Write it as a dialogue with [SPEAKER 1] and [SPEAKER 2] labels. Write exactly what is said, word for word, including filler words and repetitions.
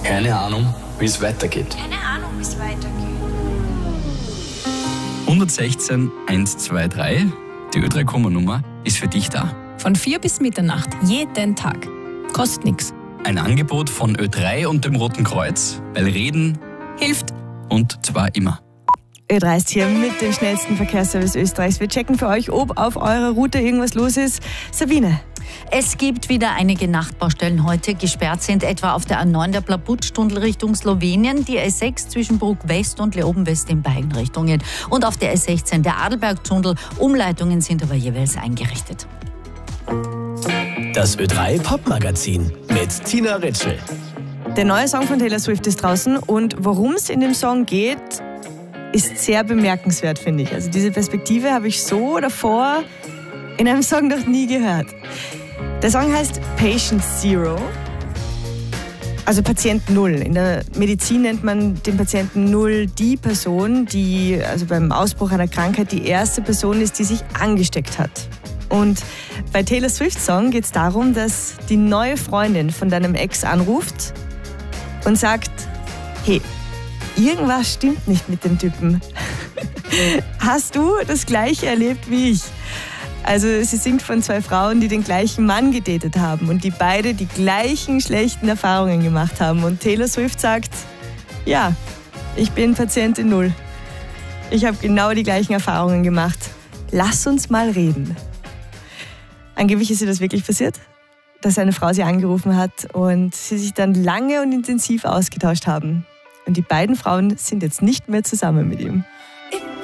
[SPEAKER 1] Keine Ahnung, wie es weitergeht.
[SPEAKER 2] Keine Ahnung, wie es weitergeht.
[SPEAKER 1] hundertsechzehn einhundertdrei, die Ö drei Komma-Nummer, ist für dich da.
[SPEAKER 3] Von vier bis Mitternacht, jeden Tag. Kostet nichts.
[SPEAKER 1] Ein Angebot von Ö drei und dem Roten Kreuz, weil Reden
[SPEAKER 3] Hilft.
[SPEAKER 1] und zwar immer.
[SPEAKER 4] Ö drei ist hier mit dem schnellsten Verkehrsservice Österreichs. Wir checken für euch, ob auf eurer Route irgendwas los ist. Sabine.
[SPEAKER 5] Es gibt wieder einige Nachtbaustellen heute. Gesperrt sind etwa auf der A neun der Plaputz-Tunnel Richtung Slowenien, die S sechs zwischen Bruck West und Leoben West in beiden Richtungen und auf der S sechzehn der Adelberg-Tunnel. Umleitungen sind aber jeweils eingerichtet.
[SPEAKER 6] Das Ö drei Popmagazin mit Tina Ritschl.
[SPEAKER 4] Der neue Song von Taylor Swift ist draußen und worum es in dem Song geht, ist sehr bemerkenswert, finde ich. Also diese Perspektive habe ich so davor in einem Song noch nie gehört. Der Song heißt Patient Zero, also Patient Null. In der Medizin nennt man den Patienten Null die Person, die also beim Ausbruch einer Krankheit die erste Person ist, die sich angesteckt hat. Und bei Taylor Swifts Song geht es darum, dass die neue Freundin von deinem Ex anruft und sagt, hey, irgendwas stimmt nicht mit dem Typen. Hast du das Gleiche erlebt wie ich? Also sie singt von zwei Frauen, die den gleichen Mann gedatet haben und die beide die gleichen schlechten Erfahrungen gemacht haben. Und Taylor Swift sagt, ja, ich bin Patientin Null. Ich habe genau die gleichen Erfahrungen gemacht. Lass uns mal reden. Angeblich ist ihr das wirklich passiert, dass eine Frau sie angerufen hat und sie sich dann lange und intensiv ausgetauscht haben. Und die beiden Frauen sind jetzt nicht mehr zusammen mit ihm.